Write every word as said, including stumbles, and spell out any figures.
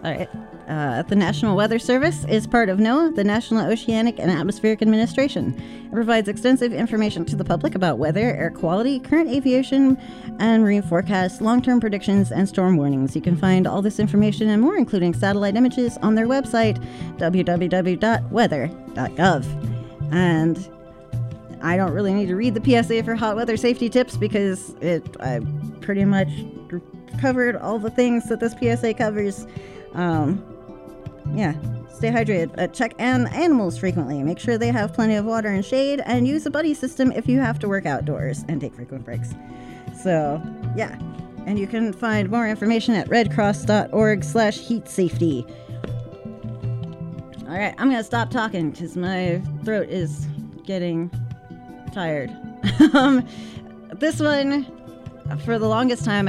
All right. Uh, the National Weather Service is part of NOAA, the National Oceanic and Atmospheric Administration. It provides extensive information to the public about weather, air quality, current aviation and marine forecasts, long-term predictions, and storm warnings. You can find all this information and more, including satellite images, on their website, w w w dot weather dot gov. And I don't really need to read the P S A for hot weather safety tips because it I pretty much covered all the things that this P S A covers. Um, yeah, stay hydrated. Uh, check an animals frequently. Make sure they have plenty of water and shade, and use a buddy system if you have to work outdoors and take frequent breaks. So, yeah. And you can find more information at redcross.org slash heat safety. All right, I'm going to stop talking because my throat is getting tired. um, this one, for the longest time,